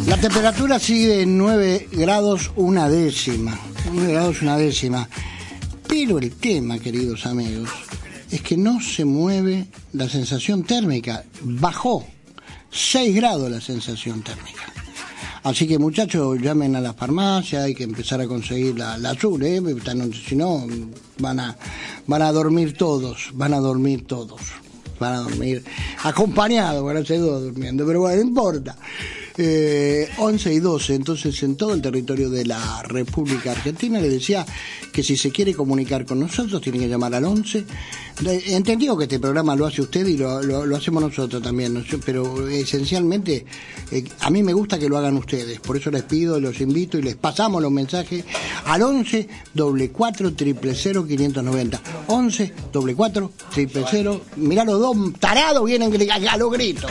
La temperatura sigue en 9 grados una décima. 9 grados una décima. Pero el tema, queridos amigos, es que no se mueve la sensación térmica. Bajó 6 grados la sensación térmica. Así que, muchachos, llamen a la farmacia, hay que empezar a conseguir la azul, si no, van a dormir todos, van a dormir acompañados, van a seguir durmiendo, pero bueno, no importa. 11 y 12, entonces en todo el territorio de la República Argentina. Le decía que si se quiere comunicar con nosotros tiene que llamar al 11. Entendido que este programa lo hace usted y lo hacemos nosotros también, ¿no? Pero esencialmente a mí me gusta que lo hagan ustedes, por eso les pido, los invito y les pasamos los mensajes al 11 44 000 590. 11 44 000. Mirá, los dos tarados vienen a los gritos.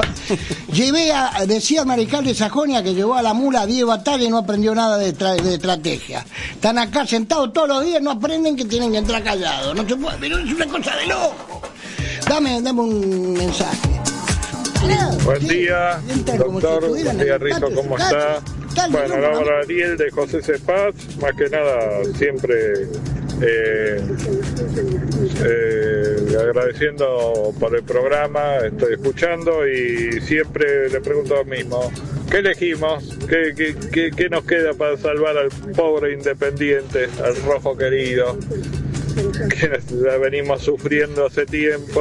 Decía el mariscal de Sajonia que llevó a la mula a 10 batallas y no aprendió nada de estrategia. Están acá sentados todos los días, no aprenden que tienen que entrar callados. No se puede, pero es una cosa de loco. Dame un mensaje. Buen día, doctor. Buen día, Rito, ¿cómo está? Bueno, ahora Ariel de José Cepaz, más que nada siempre agradeciendo por el programa, estoy escuchando y siempre le pregunto lo mismo: ¿qué elegimos? ¿Qué nos queda para salvar al pobre Independiente, al rojo querido, que la venimos sufriendo hace tiempo?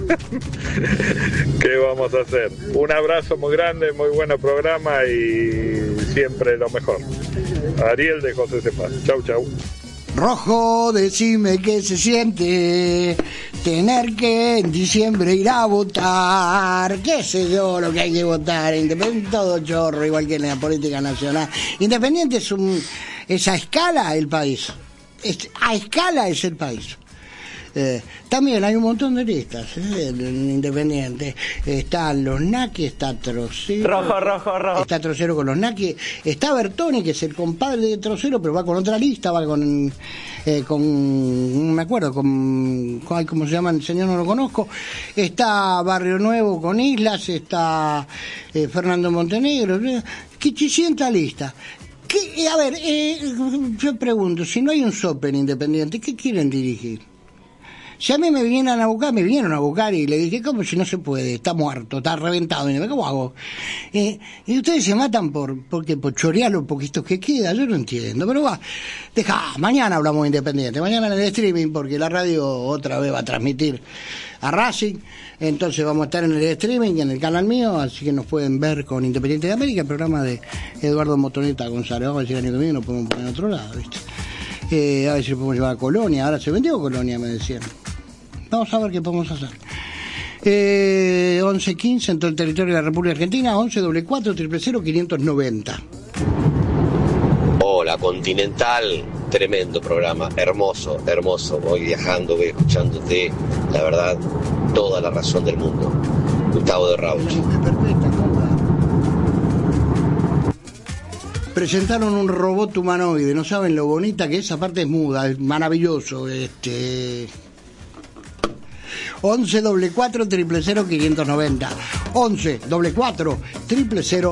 ¿Qué vamos a hacer? Un abrazo muy grande, muy buen programa y siempre lo mejor. Ariel de José Cepaz. Chau, chau. Rojo, decime qué se siente tener que en diciembre ir a votar. Qué sé yo lo que hay que votar. Independiente, todo chorro, igual que en la política nacional. Independiente es a escala el país. A escala es el país. También hay un montón de listas en Independiente. Están los Naki, está Trocero. Rojo. Está Trocero con los Naki. Está Bertoni, que es el compadre de Trocero, pero va con otra lista, va con no me acuerdo, ¿cómo se llama el señor? No lo conozco. Está Barrio Nuevo con Islas, está Fernando Montenegro. Que sienta lista. A ver, yo pregunto, si no hay un sope en Independiente, ¿qué quieren dirigir? Si a mí me vinieron a buscar y le dije, ¿cómo si no se puede? Está muerto, está reventado. Y me, ¿cómo hago? Y ustedes se matan por chorear los poquitos que queda, yo no entiendo. Pero mañana hablamos de Independiente, mañana en el streaming, porque la radio otra vez va a transmitir a Racing. Entonces vamos a estar en el streaming, en el canal mío, así que nos pueden ver con Independiente de América, el programa de Eduardo Motoneta González. Vamos a decir el año que viene, nos podemos poner en otro lado, ¿viste? A ver si lo podemos llevar a Colonia. Ahora se vendió Colonia, me decían. Vamos a ver qué podemos hacer. 11-15 en todo el territorio de la República Argentina. 11 44 000 590. Hola, Continental. Tremendo programa. Hermoso. Voy viajando, voy escuchándote. La verdad, toda la razón del mundo. Gustavo de Rauch. Presentaron un robot humanoide, no saben lo bonita que es, aparte es muda, es maravilloso. 11 44 000 590. 11 44 000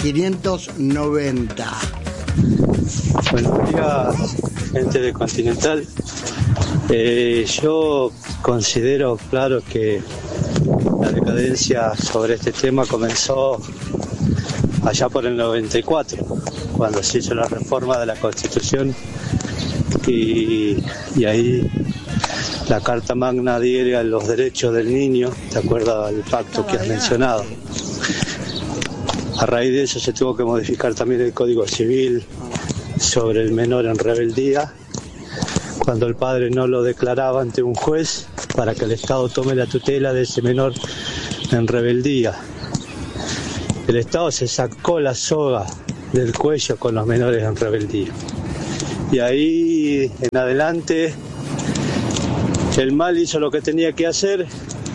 590. Buenos días, gente de Continental. Yo considero, claro, que la decadencia sobre este tema comenzó allá por el 94, cuando se hizo la reforma de la Constitución y ahí la Carta Magna adhiere a los derechos del niño, de acuerdo al pacto que has mencionado. A raíz de eso se tuvo que modificar también el Código Civil sobre el menor en rebeldía, cuando el padre no lo declaraba ante un juez para que el Estado tome la tutela de ese menor en rebeldía. El Estado se sacó la soga del cuello con los menores en rebeldía. Y ahí en adelante el mal hizo lo que tenía que hacer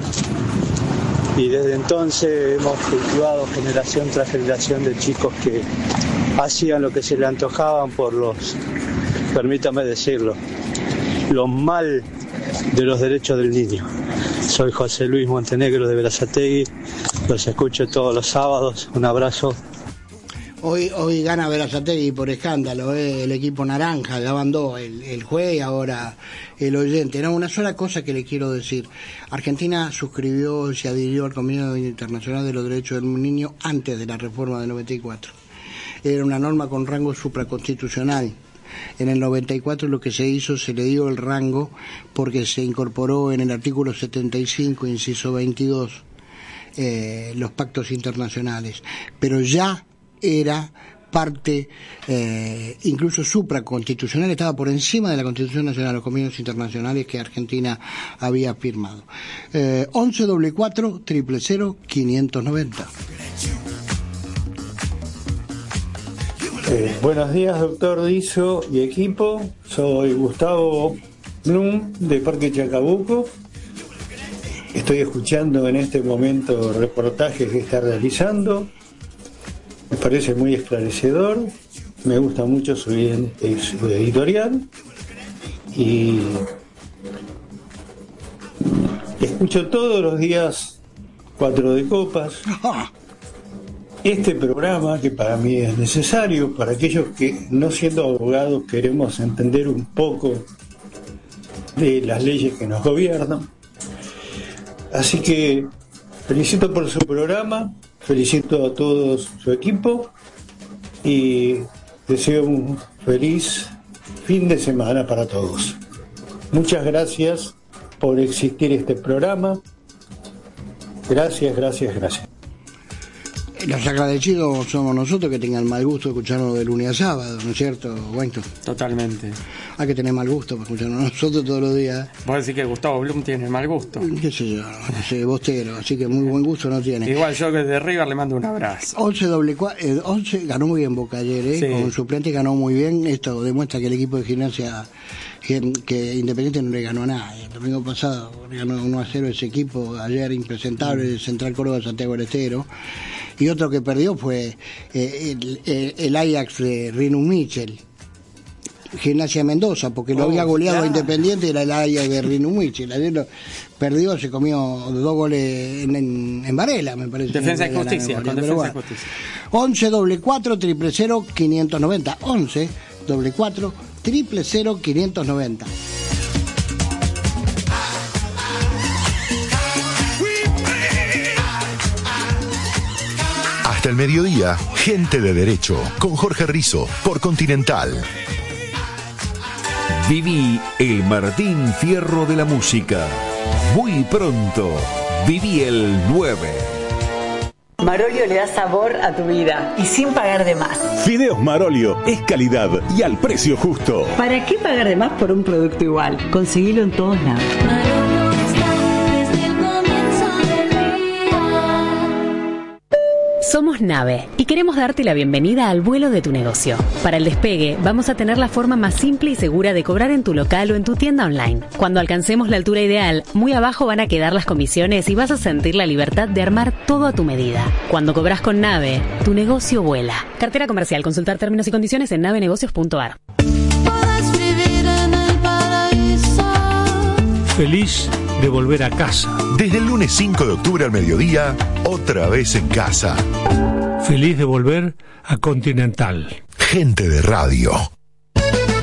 y desde entonces hemos cultivado generación tras generación de chicos que hacían lo que se le antojaban por permítame decirlo, los mal de los derechos del niño. Soy José Luis Montenegro de Berazategui, los escucho todos los sábados, un abrazo. Hoy gana Berazategui por escándalo, el equipo naranja, ya van dos, el juez y ahora el oyente. No, una sola cosa que le quiero decir. Argentina suscribió y se adhirió al Convenio Internacional de los Derechos del Niño antes de la reforma del 94. Era una norma con rango supraconstitucional. En el 94 lo que se hizo, se le dio el rango porque se incorporó en el artículo 75, inciso 22, los pactos internacionales. Pero ya era parte, incluso supraconstitucional, estaba por encima de la Constitución Nacional, los convenios internacionales que Argentina había firmado. 1144 000 590. Buenos días, doctor Dizo y equipo. Soy Gustavo Blum de Parque Chacabuco. Estoy escuchando en este momento reportajes que está realizando. Me parece muy esclarecedor. Me gusta mucho su editorial. Y escucho todos los días 4 de Copas. Este programa, que para mí es necesario, para aquellos que, no siendo abogados, queremos entender un poco de las leyes que nos gobiernan. Así que felicito por su programa, felicito a todo su equipo y deseo un feliz fin de semana para todos. Muchas gracias por existir este programa. Gracias. Los agradecidos somos nosotros que tengan mal gusto de escucharnos de lunes a sábado, ¿no es cierto, Weinstein? Totalmente. Hay que tener mal gusto para escucharnos nosotros todos los días. Vos decís que Gustavo Blum tiene mal gusto. Qué sé yo, ese bostero, así que muy buen gusto no tiene. Igual yo desde River le mando un abrazo. 11 ganó muy bien Boca ayer, Sí. Con suplente ganó muy bien. Esto demuestra que el equipo de Gimnasia, que Independiente no le ganó a nadie. El domingo pasado le ganó 1-0 ese equipo, ayer impresentable, el Central Córdoba Santiago del Estero. Y otro que perdió fue el Ajax de Rinu Michel, Gimnasia Mendoza, porque lo había goleado a Independiente, era el Ajax de Rinu Michel. Ayer perdió, se comió 2 goles en Varela, me parece. Defensa y Justicia, con Defensa y Justicia. 1144 000 590. 1144 000 590. Hasta el mediodía, Gente de Derecho, con Jorge Rizzo, por Continental. Viví el Martín Fierro de la música. Muy pronto, viví el 9. Marolio le da sabor a tu vida y sin pagar de más. Fideos Marolio es calidad y al precio justo. ¿Para qué pagar de más por un producto igual? Conseguilo en todos lados. Marolio está desde el comienzo del día. Somos Nave y queremos darte la bienvenida al vuelo de tu negocio. Para el despegue, vamos a tener la forma más simple y segura de cobrar en tu local o en tu tienda online. Cuando alcancemos la altura ideal, muy abajo van a quedar las comisiones y vas a sentir la libertad de armar todo a tu medida. Cuando cobras con Nave, tu negocio vuela. Cartera comercial. Consultar términos y condiciones en navenegocios.ar. Puedes vivir en el paraíso. Feliz de volver a casa. Desde el lunes 5 de octubre al mediodía, otra vez en casa. Feliz de volver a Continental. Gente de Radio.